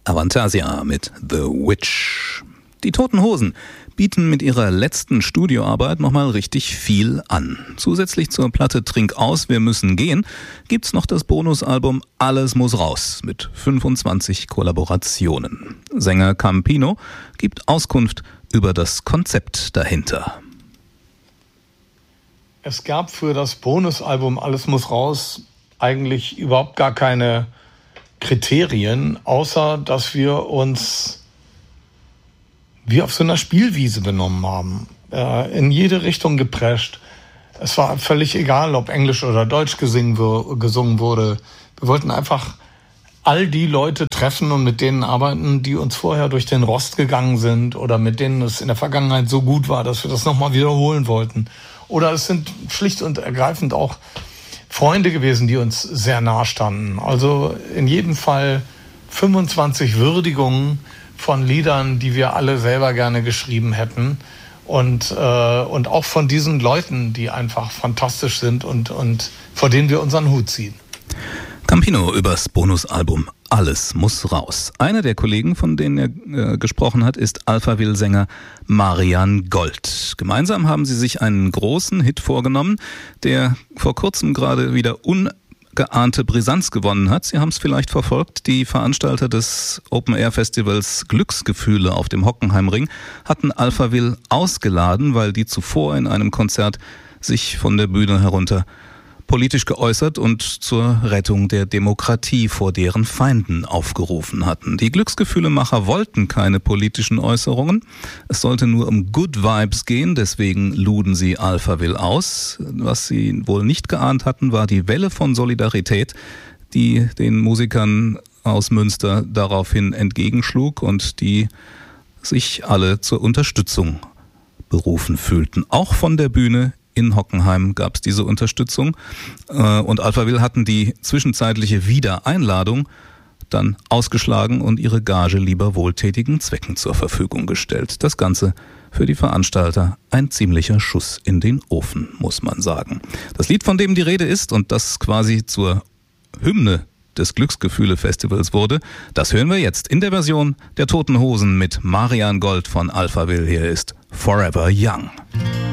Avantasia mit The Witch. Die Toten Hosen bieten mit ihrer letzten Studioarbeit nochmal richtig viel an. Zusätzlich zur Platte Trink aus, wir müssen gehen, gibt's noch das Bonusalbum Alles muss raus mit 25 Kollaborationen. Sänger Campino gibt Auskunft über das Konzept dahinter. Es gab für das Bonusalbum Alles muss raus eigentlich überhaupt gar keine Kriterien, außer dass wir uns wie auf so einer Spielwiese benommen haben. In jede Richtung geprescht. Es war völlig egal, ob Englisch oder Deutsch gesungen wurde. Wir wollten einfach all die Leute treffen und mit denen arbeiten, die uns vorher durch den Rost gegangen sind oder mit denen es in der Vergangenheit so gut war, dass wir das nochmal wiederholen wollten. Oder es sind schlicht und ergreifend auch Freunde gewesen, die uns sehr nahe standen. Also in jedem Fall 25 Würdigungen von Liedern, die wir alle selber gerne geschrieben hätten. Und auch von diesen Leuten, die einfach fantastisch sind und vor denen wir unseren Hut ziehen. Campino übers Bonusalbum Alles muss raus. Einer der Kollegen, von denen er gesprochen hat, ist Alphaville-Sänger Marian Gold. Gemeinsam haben sie sich einen großen Hit vorgenommen, der vor kurzem gerade wieder ungeahnte Brisanz gewonnen hat. Sie haben es vielleicht verfolgt. Die Veranstalter des Open-Air-Festivals Glücksgefühle auf dem Hockenheimring hatten Alphaville ausgeladen, weil die zuvor in einem Konzert sich von der Bühne herunter politisch geäußert und zur Rettung der Demokratie vor deren Feinden aufgerufen hatten. Die Glücksgefühlemacher wollten keine politischen Äußerungen. Es sollte nur um Good Vibes gehen, deswegen luden sie Alphaville aus. Was sie wohl nicht geahnt hatten, war die Welle von Solidarität, die den Musikern aus Münster daraufhin entgegenschlug und die sich alle zur Unterstützung berufen fühlten. Auch von der Bühne in Hockenheim gab es diese Unterstützung und Alphaville hatten die zwischenzeitliche Wiedereinladung dann ausgeschlagen und ihre Gage lieber wohltätigen Zwecken zur Verfügung gestellt. Das Ganze für die Veranstalter ein ziemlicher Schuss in den Ofen, muss man sagen. Das Lied, von dem die Rede ist und das quasi zur Hymne des Glücksgefühle-Festivals wurde, das hören wir jetzt in der Version der Toten Hosen mit Marian Gold von Alphaville. Hier ist Forever Young.